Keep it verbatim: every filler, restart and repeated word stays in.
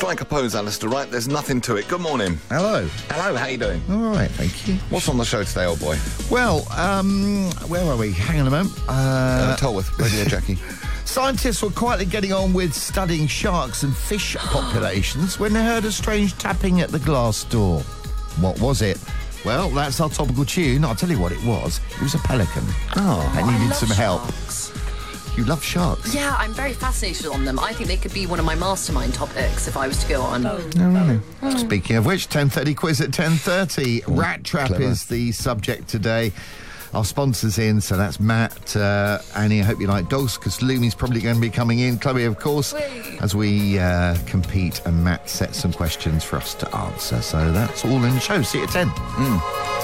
Strike a pose, Alistair, right? There's nothing to it. Good morning. Hello. Hello, how you doing? All right, thank you. What's on the show today, old boy? Well, um, where are we? Hang on a moment. Uh, Uh, Tolworth, Radio Jackie. Scientists were quietly getting on with studying sharks and fish populations when they heard a strange tapping at the glass door. What was it? Well, that's our topical tune. I'll tell you what it was. It was a pelican. Oh. That I needed love some help. sharks. You love sharks? Yeah, I'm very fascinated on them. I think they could be one of my mastermind topics if I was to go on. Oh, really? Speaking of which, ten thirty quiz at ten thirty. Rat Trap clever. is the subject today. Our sponsor's in, so that's Matt, uh, Annie. I hope you like dogs, because Lumi's probably going to be coming in. Chloe, of course, Whee! as we uh, compete, and Matt sets some questions for us to answer. So that's all in the show. See you at ten. Mm.